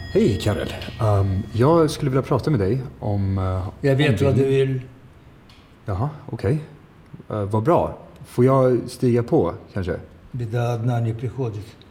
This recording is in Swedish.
Hej Karel. Jag skulle vilja prata med dig om... Jag vet vad du vill. Jaha, okej. Vad bra. Får jag stiga på, kanske? بدأ أدناني приходит.